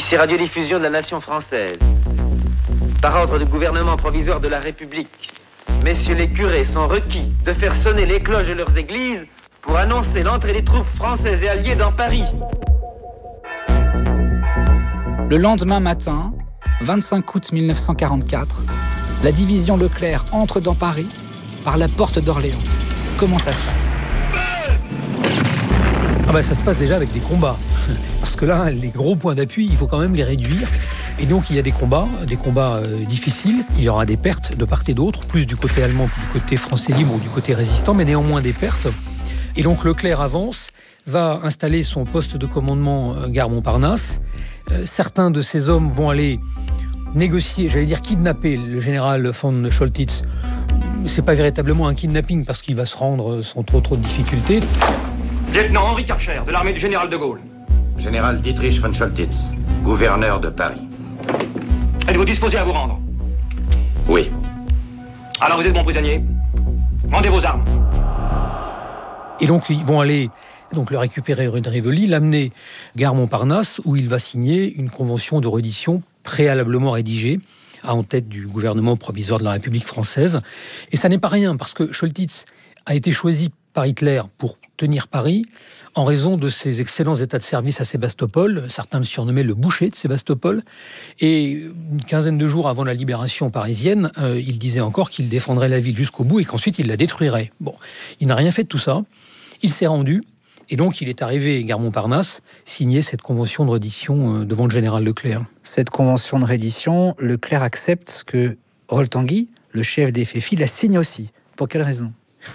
Ici radiodiffusion de la nation française. Par ordre du gouvernement provisoire de la République, messieurs les curés sont requis de faire sonner les cloches de leurs églises pour annoncer l'entrée des troupes françaises et alliées dans Paris. Le lendemain matin, 25 août 1944, la division Leclerc entre dans Paris par la porte d'Orléans. Comment ça se passe ? Ça se passe déjà avec des combats. Parce que là, les gros points d'appui, il faut quand même les réduire. Et donc, il y a des combats difficiles. Il y aura des pertes de part et d'autre, plus du côté allemand que du côté français libre ou du côté résistant, mais néanmoins des pertes. Et donc, Leclerc avance, va installer son poste de commandement gare Montparnasse. Certains de ses hommes vont aller négocier, kidnapper le général von Choltitz. C'est pas véritablement un kidnapping parce qu'il va se rendre sans trop de difficultés. Lieutenant Henri Karcher, de l'armée du général de Gaulle. Général Dietrich von Choltitz, gouverneur de Paris. Êtes-vous disposé à vous rendre ? Oui. Alors vous êtes mon prisonnier. Rendez vos armes. Et donc ils vont aller le récupérer rue de Rivoli, l'amener gare Montparnasse, où il va signer une convention de reddition préalablement rédigée en tête du gouvernement provisoire de la République française. Et ça n'est pas rien, parce que Choltitz a été choisi par Hitler pour tenir Paris en raison de ses excellents états de service à Sébastopol. Certains le surnommaient le boucher de Sébastopol. Et une quinzaine de jours avant la libération parisienne, il disait encore qu'il défendrait la ville jusqu'au bout et qu'ensuite il la détruirait. Bon, il n'a rien fait de tout ça. Il s'est rendu. Et donc, il est arrivé, gare Montparnasse, signer cette convention de reddition devant le général Leclerc. Cette convention de reddition, Leclerc accepte que Rol-Tanguy, le chef des FFI, la signe aussi. Pour quelle raison ?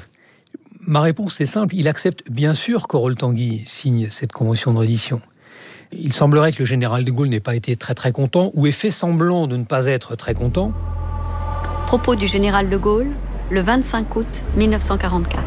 Ma réponse est simple. Il accepte bien sûr que Rol-Tanguy signe cette convention de reddition. Il semblerait que le général de Gaulle n'ait pas été très content ou ait fait semblant de ne pas être très content. Propos du général de Gaulle, le 25 août 1944.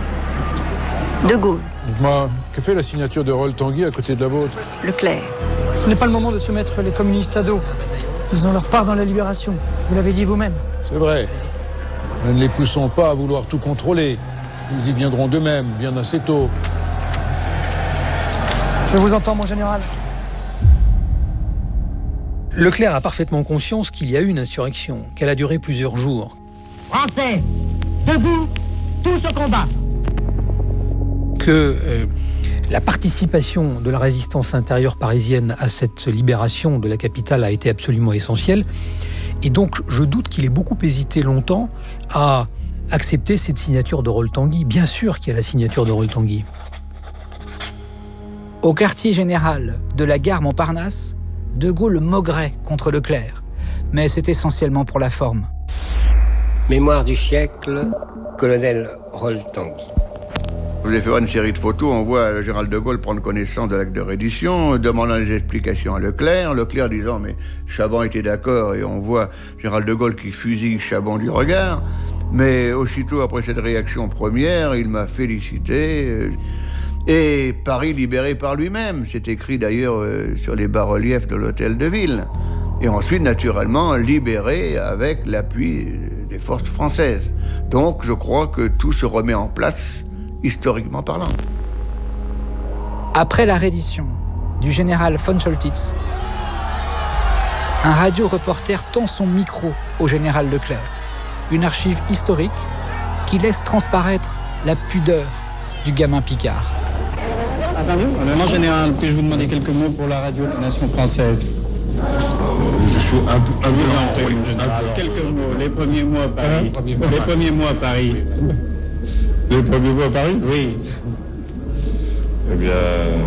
De Gaulle. Dites-moi, que fait la signature de Rol-Tanguy à côté de la vôtre ? Leclerc. Ce n'est pas le moment de se mettre les communistes à dos. Ils ont leur part dans la libération. Vous l'avez dit vous-même. C'est vrai. Ne les poussons pas à vouloir tout contrôler. Nous y viendrons d'eux-mêmes, bien assez tôt. Je vous entends, mon général. Leclerc a parfaitement conscience qu'il y a eu une insurrection, qu'elle a duré plusieurs jours. Français, debout, tous au combat. Que la participation de la résistance intérieure parisienne à cette libération de la capitale a été absolument essentielle. Et donc, je doute qu'il ait beaucoup hésité longtemps à accepter cette signature de Rol-Tanguy. Bien sûr qu'il y a la signature de Rol-Tanguy. Au quartier général de la gare Montparnasse, de Gaulle maugrait contre Leclerc. Mais c'est essentiellement pour la forme. Mémoire du siècle, colonel Rol-Tanguy. Je vous ai fait une série de photos, on voit le général de Gaulle prendre connaissance de l'acte de reddition, demandant des explications à Leclerc, Leclerc disant mais Chaban était d'accord, et on voit le général de Gaulle qui fusille Chaban du regard. Mais aussitôt après cette réaction première, il m'a félicité. Et Paris libéré par lui-même, c'est écrit d'ailleurs sur les bas-reliefs de l'hôtel de ville. Et ensuite, naturellement, libéré avec l'appui des forces françaises. Donc, je crois que tout se remet en place, historiquement parlant. Après la reddition du général von Choltitz, un radio-reporter tend son micro au général Leclerc. Une archive historique qui laisse transparaître la pudeur du gamin Picard. Attendez, mon général, puis-je vous demander quelques mots pour la radio de la nation française ? Je suis un peu quelques mots. Les premiers mots à Paris. Les premiers mots à Paris. Les premiers mots à Paris ? Oui. Eh bien...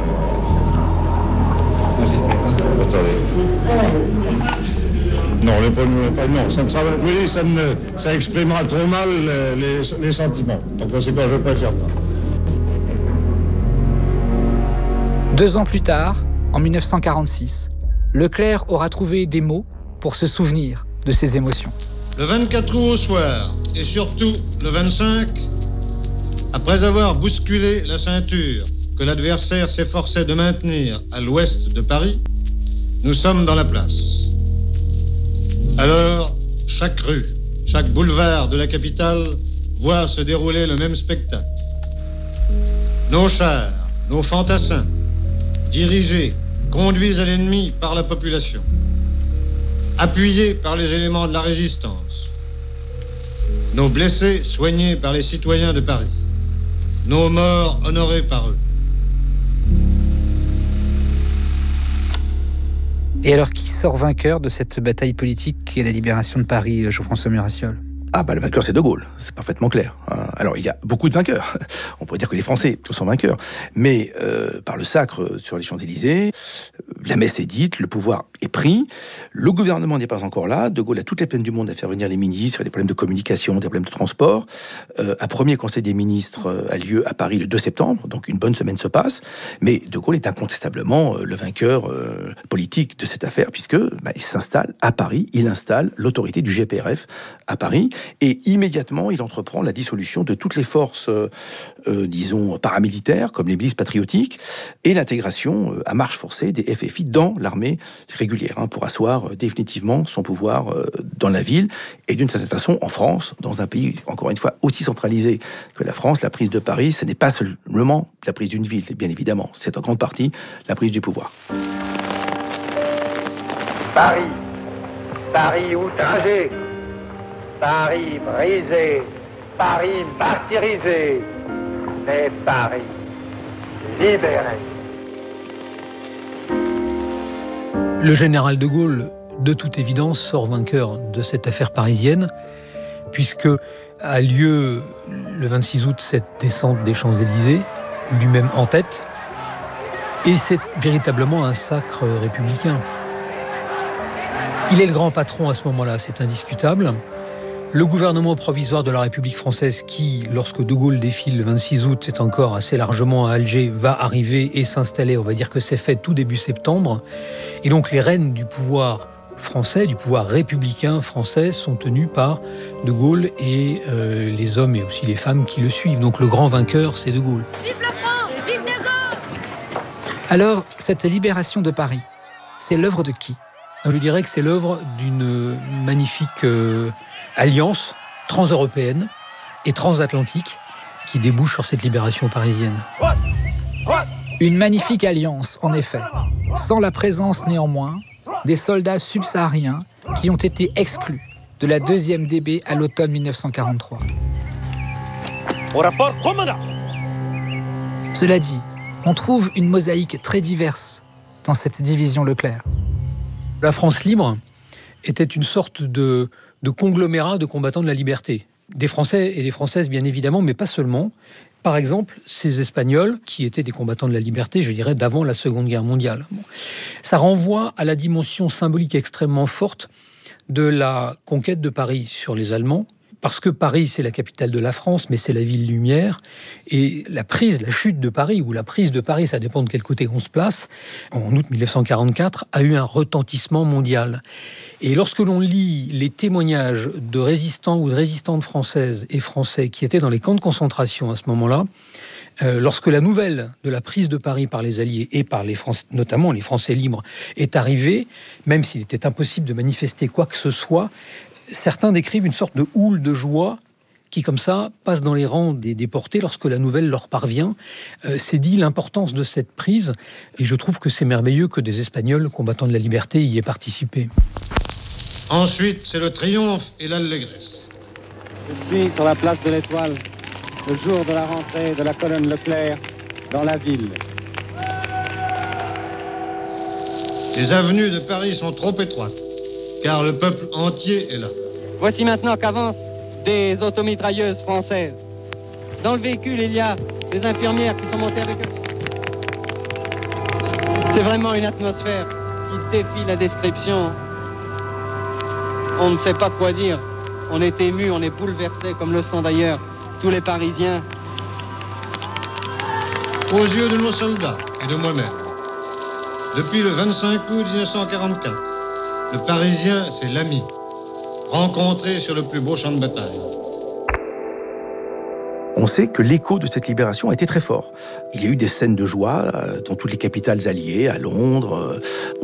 Attendez. Non, les premiers mots, non, ça ne sera... Oui, ça exprimera trop mal les sentiments. Donc, c'est quand je préfère pas. 2 ans plus tard, en 1946, Leclerc aura trouvé des mots pour se souvenir de ses émotions. Le 24 août au soir, et surtout le 25, après avoir bousculé la ceinture que l'adversaire s'efforçait de maintenir à l'ouest de Paris, nous sommes dans la place. Alors, chaque rue, chaque boulevard de la capitale voit se dérouler le même spectacle. Nos chars, nos fantassins, dirigés conduits à l'ennemi par la population, appuyés par les éléments de la résistance, nos blessés soignés par les citoyens de Paris, nos morts honorés par eux. Et alors, qui sort vainqueur de cette bataille politique qui est la libération de Paris, Jean-François Murassiol ? Le vainqueur, c'est De Gaulle, c'est parfaitement clair. Alors, il y a beaucoup de vainqueurs. On pourrait dire que les Français sont vainqueurs. Mais par le sacre sur les Champs-Élysées, la messe est dite, le pouvoir est pris, le gouvernement n'est pas encore là, De Gaulle a toutes les peines du monde à faire venir les ministres, il y a des problèmes de communication, des problèmes de transport. Un premier conseil des ministres a lieu à Paris le 2 septembre, donc une bonne semaine se passe, mais De Gaulle est incontestablement le vainqueur politique de cette affaire, puisque il s'installe à Paris, il installe l'autorité du GPRF à Paris, et immédiatement, il entreprend la dissolution de toutes les forces, disons, paramilitaires, comme les milices patriotiques, et l'intégration à marche forcée des FFI dans l'armée régulière, pour asseoir définitivement son pouvoir dans la ville. Et d'une certaine façon, en France, dans un pays, encore une fois, aussi centralisé que la France, la prise de Paris, ce n'est pas seulement la prise d'une ville, bien évidemment. C'est en grande partie la prise du pouvoir. Paris outragé, Paris brisé, Paris martyrisé, mais Paris libéré. Le général de Gaulle, de toute évidence, sort vainqueur de cette affaire parisienne, puisque a lieu le 26 août cette descente des Champs-Élysées, lui-même en tête, et c'est véritablement un sacre républicain. Il est le grand patron à ce moment-là, c'est indiscutable. Le gouvernement provisoire de la République française qui, lorsque De Gaulle défile le 26 août, est encore assez largement à Alger, va arriver et s'installer, on va dire que c'est fait tout début septembre. Et donc les rênes du pouvoir français, du pouvoir républicain français, sont tenues par De Gaulle et les hommes et aussi les femmes qui le suivent. Donc le grand vainqueur, c'est De Gaulle. Vive la France! Vive De Gaulle! Alors, cette libération de Paris, c'est l'œuvre de qui ? Je dirais que c'est l'œuvre d'une magnifique alliance transeuropéenne et transatlantique qui débouche sur cette libération parisienne. Une magnifique alliance, en effet, sans la présence néanmoins des soldats subsahariens qui ont été exclus de la 2e DB à l'automne 1943. Cela dit, on trouve une mosaïque très diverse dans cette division Leclerc. La France libre était une sorte de conglomérat de combattants de la liberté. Des Français et des Françaises, bien évidemment, mais pas seulement. Par exemple, ces Espagnols, qui étaient des combattants de la liberté, je dirais, d'avant la Seconde Guerre mondiale. Ça renvoie à la dimension symbolique extrêmement forte de la conquête de Paris sur les Allemands, parce que Paris, c'est la capitale de la France, mais c'est la ville lumière. Et la chute de Paris, ou la prise de Paris, ça dépend de quel côté on se place, en août 1944, a eu un retentissement mondial. Et lorsque l'on lit les témoignages de résistants ou de résistantes françaises et français qui étaient dans les camps de concentration à ce moment-là, lorsque la nouvelle de la prise de Paris par les Alliés et par les Français, notamment les Français libres, est arrivée, même s'il était impossible de manifester quoi que ce soit, certains décrivent une sorte de houle de joie qui, comme ça, passe dans les rangs des déportés lorsque la nouvelle leur parvient. C'est dit l'importance de cette prise, et je trouve que c'est merveilleux que des Espagnols combattants de la liberté y aient participé. Ensuite, c'est le triomphe et l'allégresse. Je suis sur la place de l'Étoile, le jour de la rentrée de la colonne Leclerc dans la ville. Les avenues de Paris sont trop étroites, car le peuple entier est là. Voici maintenant qu'avancent des automitrailleuses françaises. Dans le véhicule, il y a des infirmières qui sont montées avec eux. C'est vraiment une atmosphère qui défie la description. On ne sait pas quoi dire. On est ému, on est bouleversé, comme le sont d'ailleurs tous les Parisiens. Aux yeux de nos soldats et de moi-même, depuis le 25 août 1944, le Parisien, c'est l'ami, rencontré sur le plus beau champ de bataille. On sait que l'écho de cette libération a été très fort. Il y a eu des scènes de joie dans toutes les capitales alliées, à Londres.